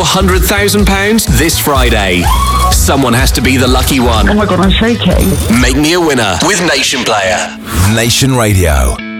your £100,000 this Friday. Someone has to be the lucky one. Oh my God, I'm shaking. Make me a winner with Nation Player. Nation Radio.